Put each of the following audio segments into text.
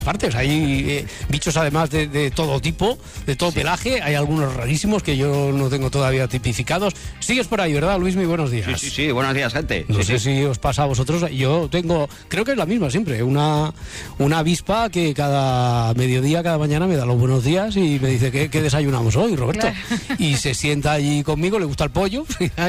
partes. Hay bichos además de todo tipo, de todo pelaje. Hay algunos rarísimos que yo no tengo todavía tipificados. Sigues por ahí, ¿verdad, Luismi? Buenos días. Sí, buenos días, gente. No sé si os pasa a vosotros. Yo tengo, creo que es la misma siempre, una avispa que cada mediodía, cada mañana me da los buenos días y me dice ¿qué desayunamos hoy, Roberto? Y se sienta allí conmigo, le gusta el pollo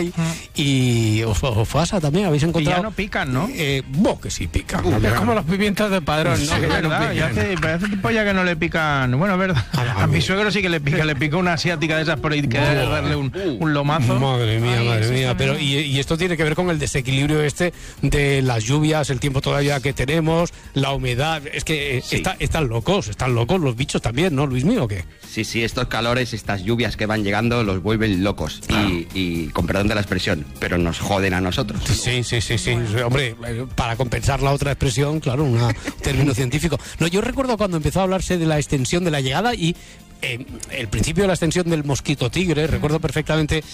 y os pasa también, habéis encontrado. Y ya no pican, ¿no? Que sí pican. Es como los pimientos de Padrón, ¿no? Sí, ¿verdad? Hace tiempo ya que no le pican. Bueno, es verdad. A mi suegro sí que le pica una asiática de esas por ahí que debe darle un lomazo. Madre mía. Pero y esto tiene que ver con el desequilibrio de las lluvias, el tiempo todavía que tenemos, la humedad. Es que están locos los bichos también, ¿no, Luis mío, o qué? Sí, estos calores, estas lluvias que van llegando los vuelven locos. Claro. Y con perdón de la expresión, pero nos joden a nosotros. Sí. Hombre, para compensar la otra expresión, claro, un término científico. No, yo recuerdo cuando empezó a hablarse de la extensión de la llegada y el principio de la extensión del mosquito tigre. Recuerdo perfectamente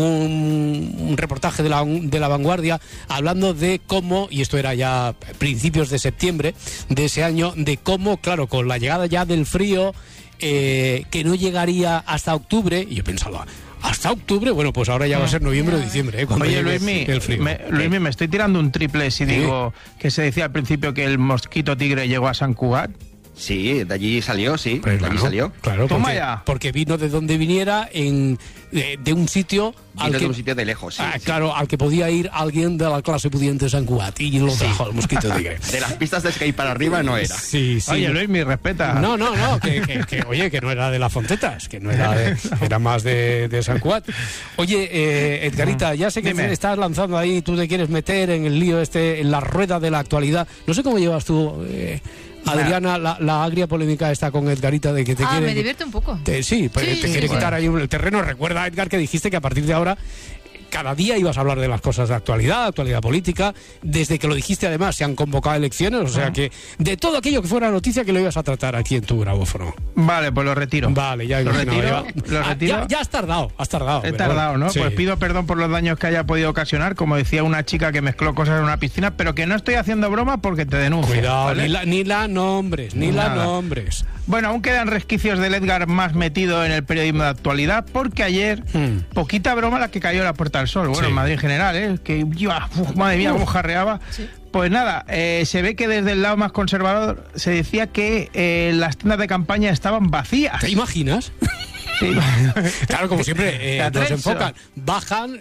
un reportaje de la Vanguardia hablando de cómo, y esto era ya principios de septiembre de ese año, de cómo, claro, con la llegada ya del frío, que no llegaría hasta octubre, y yo pensaba, ¿hasta octubre? Bueno, pues ahora ya va a ser noviembre o diciembre, cuando Oye, llegue el frío. Luismi, me estoy tirando un triple si digo que se decía al principio que el mosquito tigre llegó a San Cugat. Sí, de allí salió, sí. Pues de allí salió. Claro, Toma ya. Porque vino de donde viniera, de un sitio de un sitio de lejos, sí. Claro, al que podía ir alguien de la clase pudiente de San Cugat y lo trajo el mosquito tigre. De las pistas de skate para arriba no era. Sí. Oye, Luismi, respeta. No, que no era de las Fontetas, que no era era más de San Cugat. Oye, Edgarita, ya sé que te estás lanzando ahí, tú te quieres meter en el lío en la rueda de la actualidad. No sé cómo llevas tú, Adriana, la agria polémica está con Edgarita de que te quiere... me divierte un poco. Te quiere quitar ahí el terreno. Recuerda, Edgar, que dijiste que a partir de ahora cada día ibas a hablar de las cosas de actualidad política. Desde que lo dijiste, además, se han convocado elecciones, o sea que de todo aquello que fuera noticia que lo ibas a tratar aquí en tu grabófono. Vale, pues lo retiro. Vale, ya lo retiro. Ya has tardado. He tardado, ¿no? Sí. Pues pido perdón por los daños que haya podido ocasionar, como decía una chica que mezcló cosas en una piscina, pero que no estoy haciendo broma porque te denuncio. Cuidado, ¿vale? ni la nombres. Bueno, aún quedan resquicios del Edgar más metido en el periodismo de actualidad, porque ayer, poquita broma la que cayó a la Puerta del Sol. Bueno, en Madrid en general, que madre mía, cómo jarreaba. Sí. Pues nada, se ve que desde el lado más conservador se decía que las tiendas de campaña estaban vacías. ¿Te imaginas? Sí. Claro, como siempre, nos enfocan, bajan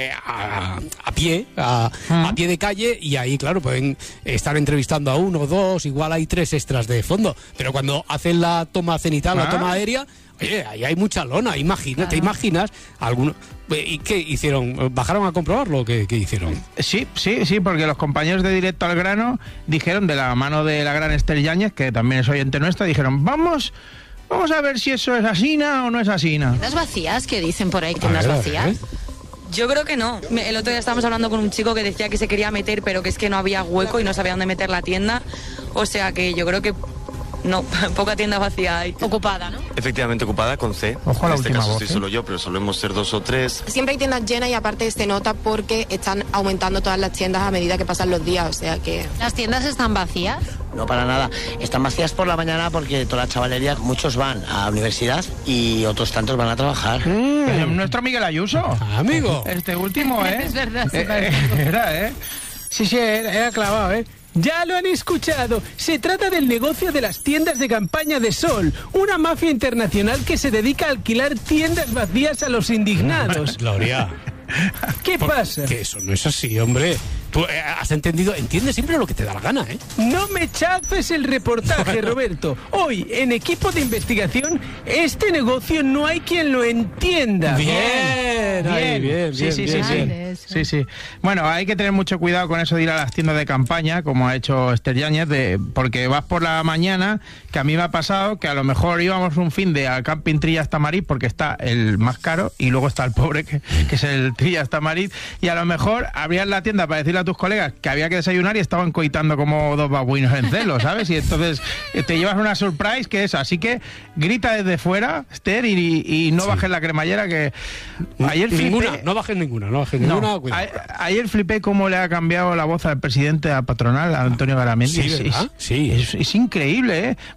a pie de calle, y ahí, claro, pueden estar entrevistando a uno, dos, igual hay 3 extras de fondo, pero cuando hacen la toma cenital, la toma aérea, oye, ahí hay mucha lona. ¿Te imaginas? ¿Y qué hicieron? ¿Bajaron a comprobarlo? ¿Qué hicieron? Sí, porque los compañeros de Directo al Grano dijeron, de la mano de la gran Esther Yáñez, que también es oyente nuestra, dijeron, vamos a ver si eso es asina o no es asina. ¿Tiendas vacías? ¿Qué dicen por ahí? ¿Tiendas vacías? Yo creo que no. El otro día estábamos hablando con un chico que decía que se quería meter, pero que es que no había hueco y no sabía dónde meter la tienda. O sea que yo creo que no, poca tienda vacía hay. Ocupada, ¿no? Efectivamente ocupada, con C. Ojo a la en este última caso voz, estoy solo yo, pero solemos ser 2 o 3. Siempre hay tiendas llenas y aparte se nota porque están aumentando todas las tiendas a medida que pasan los días, o sea que... ¿Las tiendas están vacías? No, para nada. Están vacías por la mañana porque toda la chavalería, muchos van a la universidad y otros tantos van a trabajar. Nuestro Miguel Ayuso. Amigo. Este último, Es verdad. Era, Sí, era clavado, Ya lo han escuchado. Se trata del negocio de las tiendas de campaña de Sol, una mafia internacional que se dedica a alquilar tiendas vacías a los indignados. Gloria. ¿Qué pasa? Que eso no es así, hombre. Tú has entendido, entiendes siempre lo que te da la gana, ¿eh? No me chafes el reportaje, Roberto. Hoy, en Equipo de Investigación, este negocio no hay quien lo entienda. Bien. Sí. Bueno, hay que tener mucho cuidado con eso de ir a las tiendas de campaña, como ha hecho Esther Yáñez, porque vas por la mañana, que a mí me ha pasado que a lo mejor íbamos un fin de al camping Trillas Tamariz, porque está el más caro, y luego está el pobre, que es el Trillas Tamariz, y a lo mejor abrías la tienda para decirle a tus colegas que había que desayunar y estaban coitando como dos babuinos en celo, ¿sabes? Y entonces te llevas una surprise que es, así que grita desde fuera, Esther, y no bajes la cremallera, que ayer flipé. No bajes ninguna. Ayer flipé cómo le ha cambiado la voz al presidente, a patronal, a Antonio Garamendi. Sí, ¿verdad? Es increíble, ¿eh?